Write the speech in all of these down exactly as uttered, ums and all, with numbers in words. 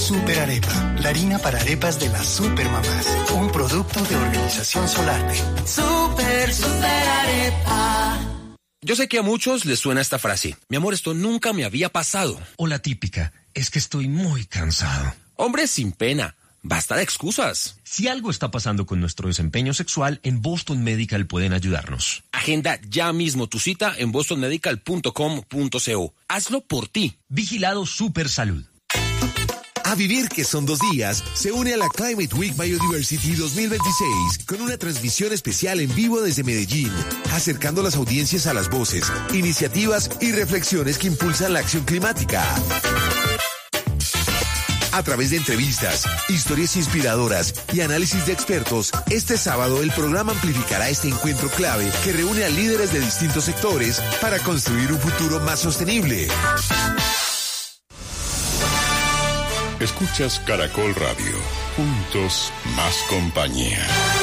Super Arepa, la harina para arepas de las supermamás. Un producto de Organización Solarte. Super, super arepa. Yo sé que a muchos les suena esta frase. Mi amor, esto nunca me había pasado. O la típica, es que estoy muy cansado. Hombre, sin pena. Basta de excusas. Si algo está pasando con nuestro desempeño sexual, en Boston Medical pueden ayudarnos. Agenda ya mismo tu cita en boston medical punto com punto co. Hazlo por ti. Vigilado Super Salud. A vivir que son dos días, se une a la Climate Week Biodiversity dos mil veintiséis con una transmisión especial en vivo desde Medellín, acercando las audiencias a las voces, iniciativas y reflexiones que impulsan la acción climática. A través de entrevistas, historias inspiradoras y análisis de expertos, este sábado el programa amplificará este encuentro clave que reúne a líderes de distintos sectores para construir un futuro más sostenible. Escuchas Caracol Radio. Juntos, más compañía.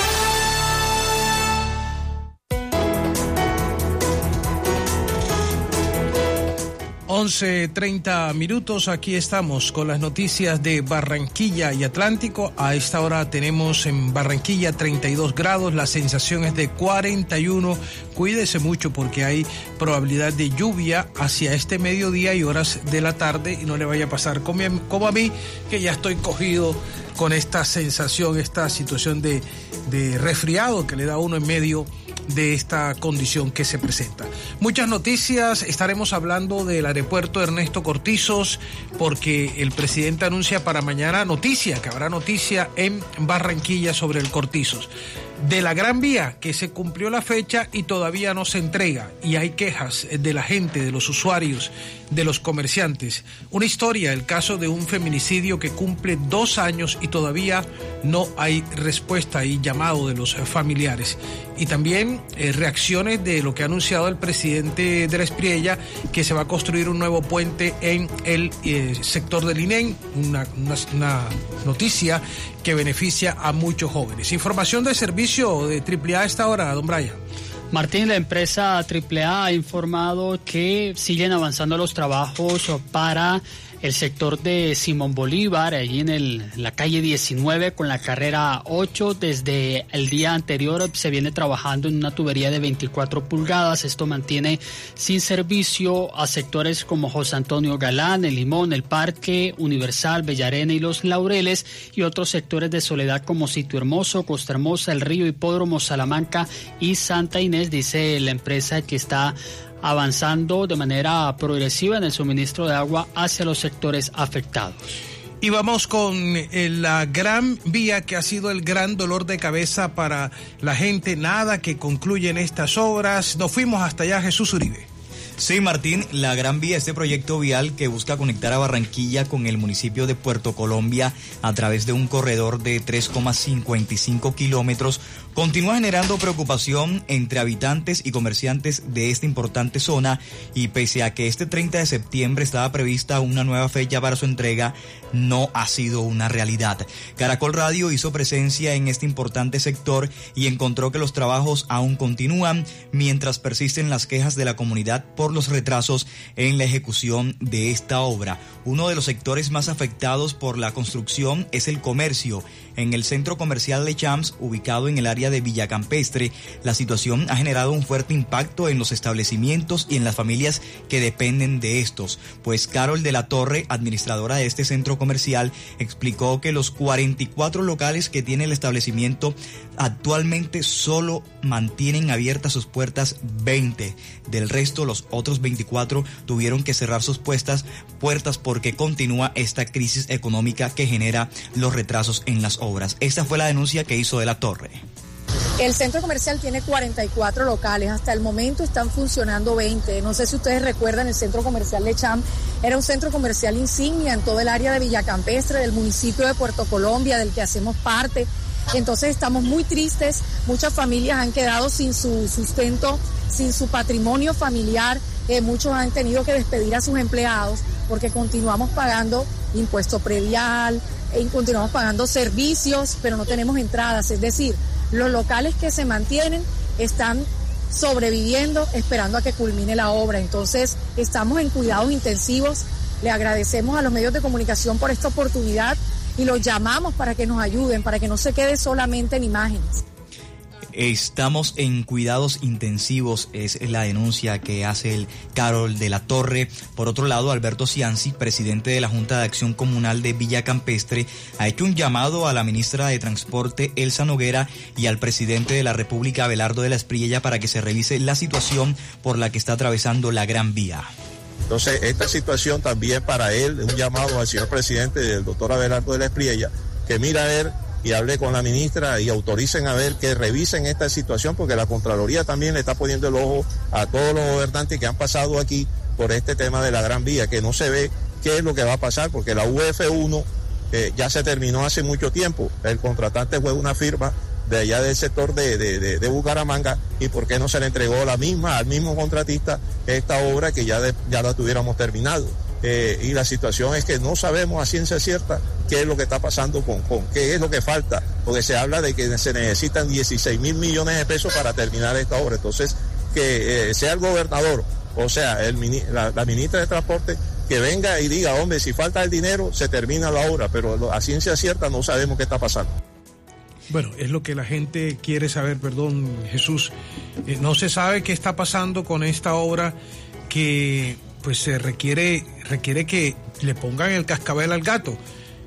once treinta minutos, aquí estamos con las noticias de Barranquilla y Atlántico. A esta hora tenemos en Barranquilla treinta y dos grados, la sensación es de cuarenta y uno. Cuídese mucho porque hay probabilidad de lluvia hacia este mediodía y horas de la tarde y no le vaya a pasar como, como a mí, que ya estoy cogido con esta sensación, esta situación de, de resfriado que le da a uno en medio de esta condición que se presenta. Muchas noticias, estaremos hablando del aeropuerto Ernesto Cortizos porque el presidente anuncia para mañana noticia, que habrá noticia en Barranquilla sobre el Cortizos. De la Gran Vía, que se cumplió la fecha y todavía no se entrega, y hay quejas de la gente, de los usuarios, de los comerciantes. Una historia, el caso de un feminicidio que cumple dos años y todavía no hay respuesta y llamado de los familiares. Y también eh, reacciones de lo que ha anunciado el presidente de la Espriella, que se va a construir un nuevo puente en el eh, sector del I N E M, una, una, una noticia que beneficia a muchos jóvenes. Información de servicio de Triple A a esta hora, don Brian. Martín, la empresa Triple A ha informado que siguen avanzando los trabajos para el sector de Simón Bolívar, allí en, el, en la calle diecinueve con la carrera ocho. Desde el día anterior se viene trabajando en una tubería de veinticuatro pulgadas. Esto mantiene sin servicio a sectores como José Antonio Galán, El Limón, El Parque, Universal, Bellarena y Los Laureles, y otros sectores de Soledad como Sitio Hermoso, Costa Hermosa, El Río, Hipódromo, Salamanca y Santa Inés. Dice la empresa que está avanzando de manera progresiva en el suministro de agua hacia los sectores afectados. Y vamos con eh, la Gran Vía, que ha sido el gran dolor de cabeza para la gente. Nada que concluyen estas obras. Nos fuimos hasta allá, Jesús Uribe. Sí, Martín, la Gran Vía, este proyecto vial que busca conectar a Barranquilla con el municipio de Puerto Colombia a través de un corredor de tres coma cincuenta y cinco kilómetros, continúa generando preocupación entre habitantes y comerciantes de esta importante zona, y pese a que este treinta de septiembre estaba prevista una nueva fecha para su entrega, no ha sido una realidad. Caracol Radio hizo presencia en este importante sector y encontró que los trabajos aún continúan, mientras persisten las quejas de la comunidad por los retrasos en la ejecución de esta obra. Uno de los sectores más afectados por la construcción es el comercio. En el centro comercial Le Champs, ubicado en el área de Villa Campestre, la situación ha generado un fuerte impacto en los establecimientos y en las familias que dependen de estos, pues Carol de la Torre, administradora de este centro comercial, explicó que los cuarenta y cuatro locales que tiene el establecimiento actualmente solo mantienen abiertas sus puertas veinte. Del resto, los otros veinticuatro tuvieron que cerrar sus puertas, puertas porque continúa esta crisis económica que genera los retrasos en las obras. Esta fue la denuncia que hizo de la Torre. El centro comercial tiene cuarenta y cuatro locales, hasta el momento están funcionando veinte. No sé si ustedes recuerdan, el centro comercial Le Champs era un centro comercial insignia en todo el área de Villa Campestre, del municipio de Puerto Colombia, del que hacemos parte. Entonces estamos muy tristes, muchas familias han quedado sin su sustento, sin su patrimonio familiar, eh, muchos han tenido que despedir a sus empleados porque continuamos pagando impuesto predial, eh, continuamos pagando servicios, pero no tenemos entradas, es decir, los locales que se mantienen están sobreviviendo, esperando a que culmine la obra. Entonces estamos en cuidados intensivos Le agradecemos a los medios de comunicación por esta oportunidad y los llamamos para que nos ayuden, para que no se quede solamente en imágenes. Estamos en cuidados intensivos, es la denuncia que hace el Carol de la Torre. Por otro lado, Alberto Cianci, presidente de la Junta de Acción Comunal de Villa Campestre, ha hecho un llamado a la ministra de Transporte, Elsa Noguera, y al presidente de la República, Abelardo de la Espriella, para que se revise la situación por la que está atravesando la Gran Vía. Entonces, esta situación también para él, un llamado al señor presidente, del doctor Abelardo de la Espriella, que mira a ver y hable con la ministra y autoricen a ver que revisen esta situación, porque la Contraloría también le está poniendo el ojo a todos los gobernantes que han pasado aquí por este tema de la Gran Vía, que no se ve qué es lo que va a pasar, porque la U F uno eh, ya se terminó hace mucho tiempo. El contratante fue una firma de allá del sector de, de, de, de Bucaramanga, y por qué no se le entregó la misma al mismo contratista esta obra que ya, de, ya la tuviéramos terminado. Eh, y la situación es que no sabemos a ciencia cierta qué es lo que está pasando con, con qué es lo que falta, porque se habla de que se necesitan dieciséis mil millones de pesos para terminar esta obra. Entonces, que eh, sea el gobernador, o sea, el, la, la ministra de Transporte, que venga y diga, hombre, si falta el dinero, se termina la obra, pero a ciencia cierta no sabemos qué está pasando. Bueno, es lo que la gente quiere saber, perdón, Jesús. Eh, no se sabe qué está pasando con esta obra que pues se requiere, requiere que le pongan el cascabel al gato.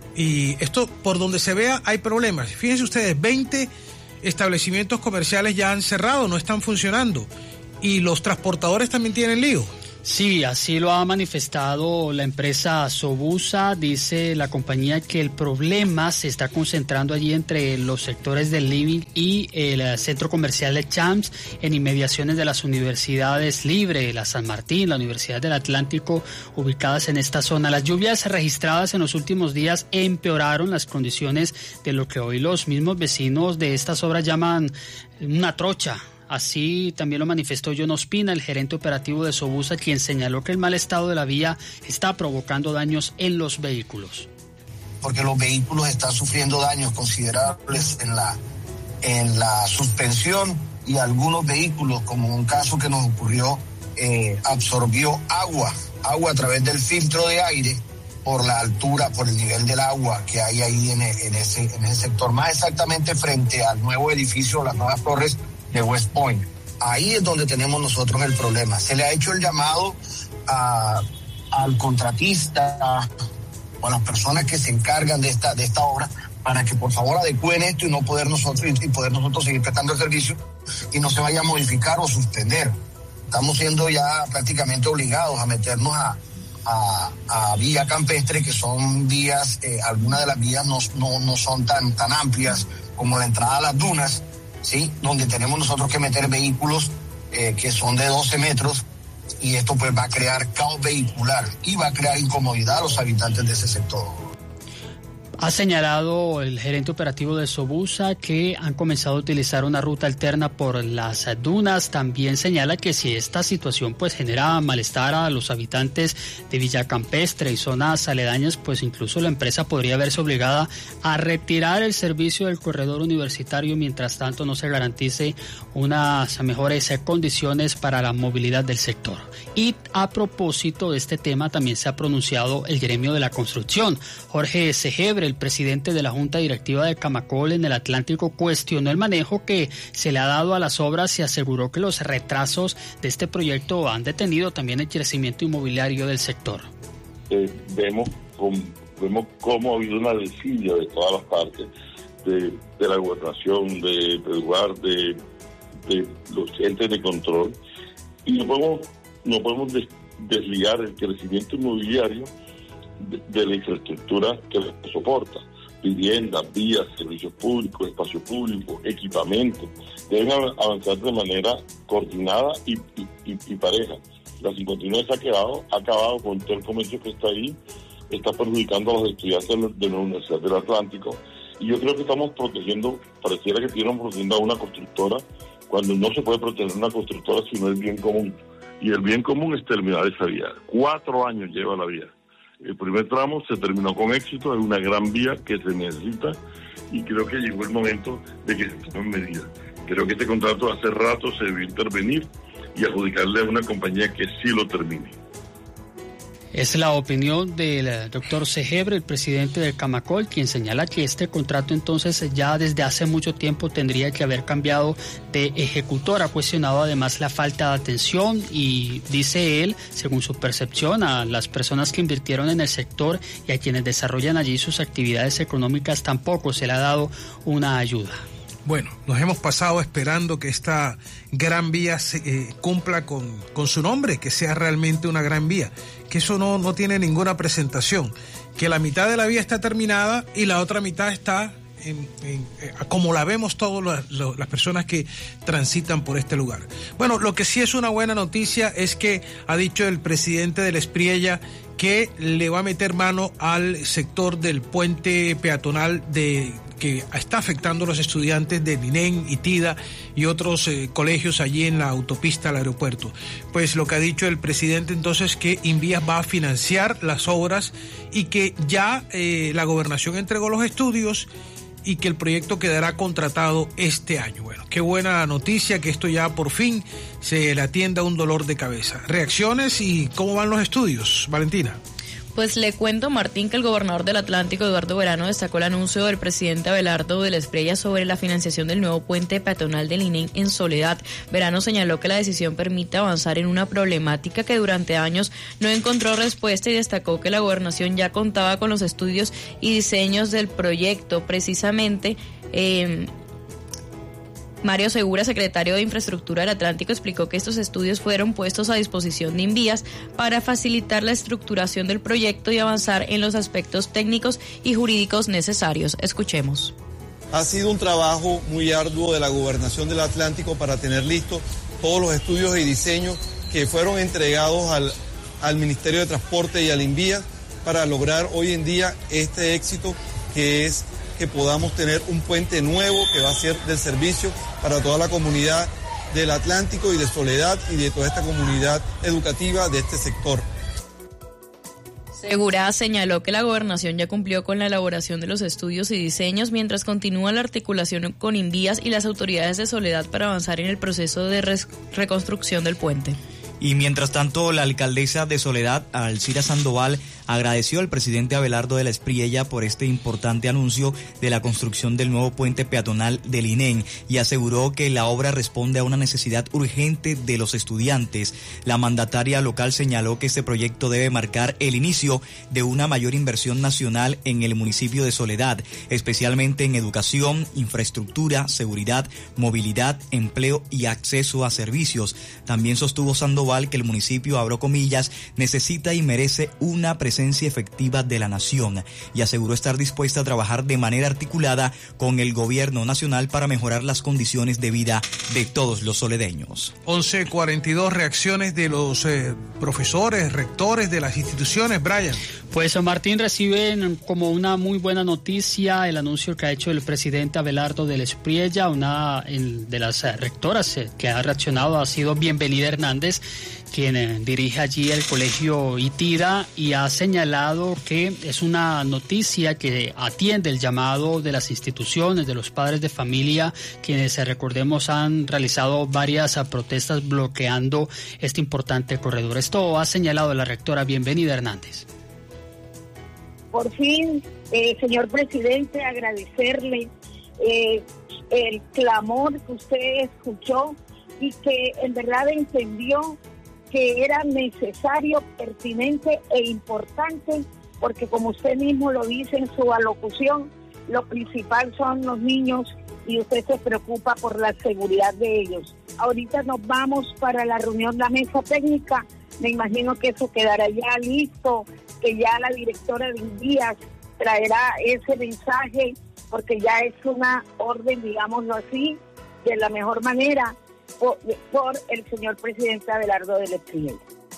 Y esto, por donde se vea, hay problemas. Fíjense ustedes, veinte establecimientos comerciales ya han cerrado, no están funcionando. Y los transportadores también tienen lío. Sí, así lo ha manifestado la empresa Sobusa. Dice la compañía que el problema se está concentrando allí entre los sectores del Living y el centro comercial de Champs, en inmediaciones de las universidades Libre, la San Martín, la Universidad del Atlántico, ubicadas en esta zona. Las lluvias registradas en los últimos días empeoraron las condiciones de lo que hoy los mismos vecinos de estas obras llaman una trocha. Así también lo manifestó John Ospina, el gerente operativo de Sobusa, quien señaló que el mal estado de la vía está provocando daños en los vehículos. Porque los vehículos están sufriendo daños considerables en la, en la suspensión, y algunos vehículos, como un caso que nos ocurrió, eh, absorbió agua, agua a través del filtro de aire por la altura, por el nivel del agua que hay ahí en, en, ese, en ese sector, más exactamente frente al nuevo edificio, las nuevas torres de West Point. Ahí es donde tenemos nosotros el problema. Se le ha hecho el llamado a, al contratista o a las personas que se encargan de esta, de esta obra, para que por favor adecúen esto y no poder nosotros y poder nosotros seguir prestando el servicio y no se vaya a modificar o suspender. Estamos siendo ya prácticamente obligados a meternos a, a, a vía campestre, que son vías, eh, algunas de las vías no, no, no son tan, tan amplias como la entrada a las dunas, ¿sí? Donde tenemos nosotros que meter vehículos eh, que son de doce metros, y esto pues va a crear caos vehicular y va a crear incomodidad a los habitantes de ese sector. Ha señalado el gerente operativo de Sobusa que han comenzado a utilizar una ruta alterna por las dunas. También señala que si esta situación pues genera malestar a los habitantes de Villa Campestre y zonas aledañas, pues incluso la empresa podría verse obligada a retirar el servicio del corredor universitario mientras tanto no se garantice unas mejores condiciones para la movilidad del sector. Y a propósito de este tema también se ha pronunciado el gremio de la construcción. Jorge Segebre, el presidente de la Junta Directiva de Camacol en el Atlántico, cuestionó el manejo que se le ha dado a las obras y aseguró que los retrasos de este proyecto han detenido también el crecimiento inmobiliario del sector. Eh, vemos, con, vemos cómo ha habido una desidia de todas las partes, de, de la gobernación, de, del lugar, de, de los entes de control, y no podemos, no podemos des, desligar el crecimiento inmobiliario De, de la infraestructura que lo soporta: viviendas, vías, servicios públicos, espacio público, equipamiento. Deben avanzar de manera coordinada y, y, y pareja. La cincuenta y nueve se ha quedado, ha acabado con todo el comercio que está ahí, está perjudicando a los estudiantes de la Universidad del Atlántico, y yo creo que estamos protegiendo, pareciera que estuviéramos protegiendo a una constructora, cuando no se puede proteger una constructora sino el bien común, y el bien común es terminar esa vía. Cuatro años lleva la vía. El primer tramo se terminó con éxito, es una gran vía que se necesita, y creo que llegó el momento de que se tomen medidas. Creo que este contrato hace rato se debió intervenir y adjudicarle a una compañía que sí lo termine. Es la opinión del doctor Segebre, el presidente del Camacol, quien señala que este contrato entonces ya desde hace mucho tiempo tendría que haber cambiado de ejecutor. Ha cuestionado además la falta de atención y dice él, según su percepción, a las personas que invirtieron en el sector y a quienes desarrollan allí sus actividades económicas tampoco se le ha dado una ayuda. Bueno, nos hemos pasado esperando que esta gran vía se, eh, cumpla con, con su nombre, que sea realmente una gran vía, que eso no, no tiene ninguna presentación, que la mitad de la vía está terminada y la otra mitad está en, en, eh, como la vemos todas las personas que transitan por este lugar. Bueno, lo que sí es una buena noticia es que ha dicho el presidente del Espriella que le va a meter mano al sector del puente peatonal de que está afectando a los estudiantes de Linén, Itida y otros eh, colegios allí en la autopista al aeropuerto. Pues lo que ha dicho el presidente entonces que Invías va a financiar las obras y que ya eh, la gobernación entregó los estudios y que el proyecto quedará contratado este año. Bueno, qué buena noticia que esto ya por fin se le atienda un dolor de cabeza. Reacciones y cómo van los estudios, Valentina. Pues le cuento, Martín, que el gobernador del Atlántico, Eduardo Verano, destacó el anuncio del presidente Abelardo del Espriella sobre la financiación del nuevo puente peatonal de Linén en Soledad. Verano señaló que la decisión permite avanzar en una problemática que durante años no encontró respuesta y destacó que la gobernación ya contaba con los estudios y diseños del proyecto. Precisamente, eh, Mario Segura, secretario de Infraestructura del Atlántico, explicó que estos estudios fueron puestos a disposición de Invías para facilitar la estructuración del proyecto y avanzar en los aspectos técnicos y jurídicos necesarios. Escuchemos. Ha sido un trabajo muy arduo de la Gobernación del Atlántico para tener listos todos los estudios y diseños que fueron entregados al, al Ministerio de Transporte y al Invías para lograr hoy en día este éxito que es que podamos tener un puente nuevo que va a ser del servicio para toda la comunidad del Atlántico y de Soledad y de toda esta comunidad educativa de este sector. Segura señaló que la gobernación ya cumplió con la elaboración de los estudios y diseños mientras continúa la articulación con Invías y las autoridades de Soledad para avanzar en el proceso de res- reconstrucción del puente. Y mientras tanto, la alcaldesa de Soledad, Alcira Sandoval, agradeció al presidente Abelardo de la Espriella por este importante anuncio de la construcción del nuevo puente peatonal de Linén y aseguró que la obra responde a una necesidad urgente de los estudiantes. La mandataria local señaló que este proyecto debe marcar el inicio de una mayor inversión nacional en el municipio de Soledad, especialmente en educación, infraestructura, seguridad, movilidad, empleo y acceso a servicios. También sostuvo Sandoval que el municipio, abro comillas, necesita y merece una presencia efectiva de la nación y aseguró estar dispuesta a trabajar de manera articulada con el gobierno nacional para mejorar las condiciones de vida de todos los soledeños. once cuarenta y dos reacciones de los eh, profesores, rectores de las instituciones, Brian. Pues Martín, reciben como una muy buena noticia el anuncio que ha hecho el presidente Abelardo del Espriella. Una de las rectoras que ha reaccionado ha sido Bienvenida Hernández, quien eh, dirige allí el colegio Itida y ha señalado que es una noticia que atiende el llamado de las instituciones, de los padres de familia, quienes, eh, recordemos, han realizado varias eh, protestas bloqueando este importante corredor. Esto ha señalado la rectora Bienvenida Hernández. Por fin, eh, señor presidente, agradecerle eh, el clamor que usted escuchó y que en verdad entendió que era necesario, pertinente e importante, porque como usted mismo lo dice en su alocución, lo principal son los niños y usted se preocupa por la seguridad de ellos. Ahorita nos vamos para la reunión, la mesa técnica, me imagino que eso quedará ya listo, que ya la directora de Invías traerá ese mensaje, porque ya es una orden, digámoslo así, de la mejor manera, por, por el señor presidente Abelardo del Espriella.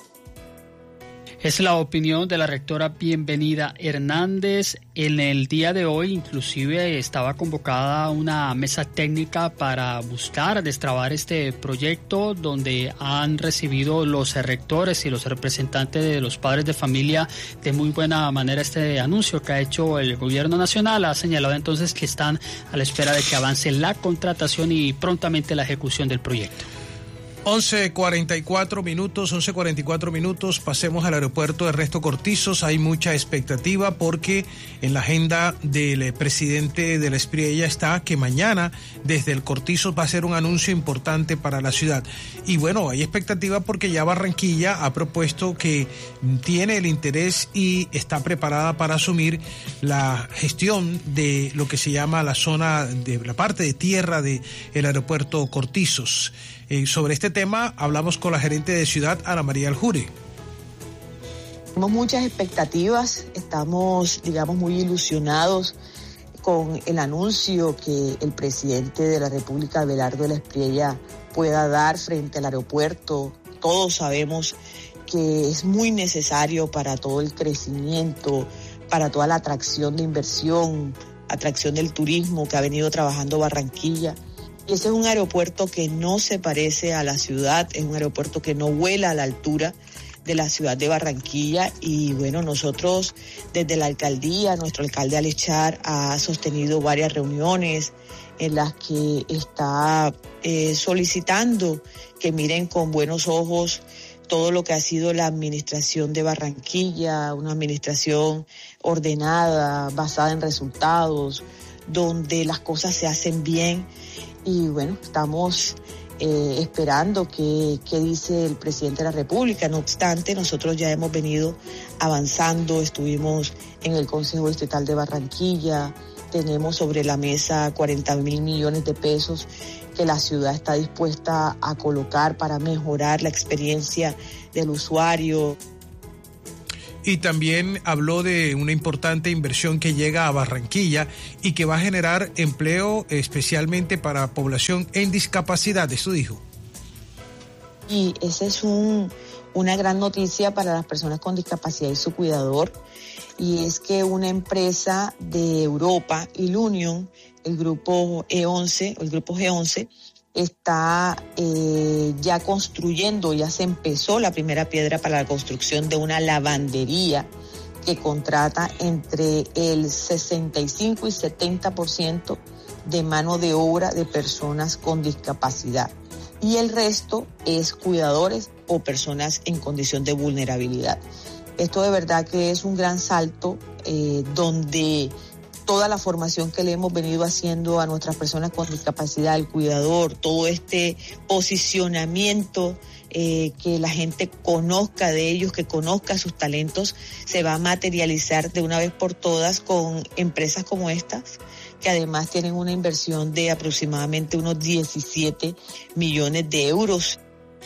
Es la opinión de la rectora Bienvenida Hernández. En el día de hoy, inclusive, estaba convocada una mesa técnica para buscar destrabar este proyecto, donde han recibido los rectores y los representantes de los padres de familia de muy buena manera este anuncio que ha hecho el gobierno nacional. Ha señalado entonces que están a la espera de que avance la contratación y prontamente la ejecución del proyecto. once cuarenta y cuatro minutos, once cuarenta y cuatro minutos, pasemos al aeropuerto Ernesto Cortizos. Hay mucha expectativa porque en la agenda del presidente de la Espriella está que mañana desde el Cortizos va a ser un anuncio importante para la ciudad. Y bueno, hay expectativa porque ya Barranquilla ha propuesto que tiene el interés y está preparada para asumir la gestión de lo que se llama la zona de la parte de tierra del aeropuerto Cortizos. Eh, sobre este tema hablamos con la gerente de ciudad, Ana María Aljure. Tenemos muchas expectativas, estamos, digamos, muy ilusionados con el anuncio que el presidente de la República, Abelardo de la Espriella, pueda dar frente al aeropuerto. Todos sabemos que es muy necesario para todo el crecimiento, para toda la atracción de inversión, atracción del turismo que ha venido trabajando Barranquilla. Y ese es un aeropuerto que no se parece a la ciudad, es un aeropuerto que no vuela a la altura de la ciudad de Barranquilla. Y bueno, nosotros desde la alcaldía, nuestro alcalde Alechar ha sostenido varias reuniones en las que está eh, solicitando que miren con buenos ojos todo lo que ha sido la administración de Barranquilla, una administración ordenada, basada en resultados, donde las cosas se hacen bien. Y bueno, estamos eh, esperando qué dice el presidente de la República. No obstante, nosotros ya hemos venido avanzando, estuvimos en el Consejo Distrital de Barranquilla, tenemos sobre la mesa cuarenta mil millones de pesos que la ciudad está dispuesta a colocar para mejorar la experiencia del usuario. Y también habló de una importante inversión que llega a Barranquilla y que va a generar empleo especialmente para población en discapacidad, eso dijo. Y esa es un, una gran noticia para las personas con discapacidad y su cuidador, y es que una empresa de Europa, Ilunion, el grupo E once, el grupo G once, está eh, ya construyendo, ya se empezó la primera piedra para la construcción de una lavandería que contrata entre el sesenta y cinco y setenta por ciento de mano de obra de personas con discapacidad. Y el resto es cuidadores o personas en condición de vulnerabilidad. Esto de verdad que es un gran salto eh, donde toda la formación que le hemos venido haciendo a nuestras personas con discapacidad, el cuidador, todo este posicionamiento, eh, que la gente conozca de ellos, que conozca sus talentos, se va a materializar de una vez por todas con empresas como estas, que además tienen una inversión de aproximadamente unos diecisiete millones de euros.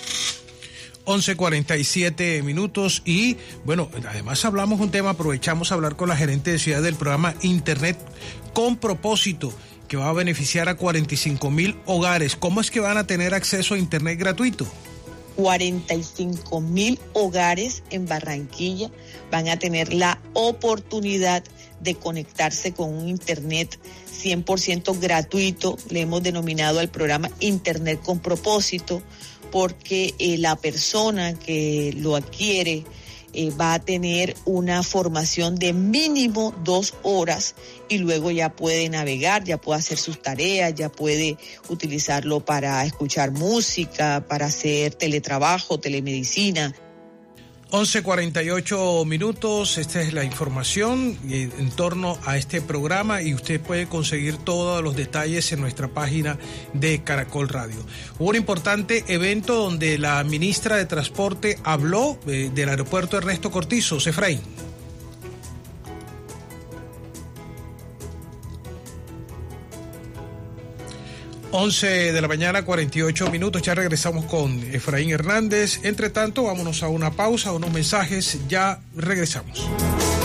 once cuarenta y siete minutos y bueno, además hablamos un tema, aprovechamos a hablar con la gerente de ciudad del programa Internet con Propósito, que va a beneficiar a cuarenta y cinco mil hogares. ¿Cómo es que van a tener acceso a Internet gratuito? cuarenta y cinco mil hogares en Barranquilla van a tener la oportunidad de conectarse con un Internet cien por ciento gratuito. Le hemos denominado al programa Internet con Propósito, porque eh, la persona que lo adquiere eh, va a tener una formación de mínimo dos horas y luego ya puede navegar, ya puede hacer sus tareas, ya puede utilizarlo para escuchar música, para hacer teletrabajo, telemedicina. once cuarenta y ocho minutos, esta es la información en torno a este programa y usted puede conseguir todos los detalles en nuestra página de Caracol Radio. Hubo un importante evento donde la ministra de Transporte habló eh, del aeropuerto Ernesto Cortizos. Efraín. once de la mañana, cuarenta y ocho minutos, ya regresamos con Efraín Hernández. Entre tanto, vámonos a una pausa, a unos mensajes, ya regresamos.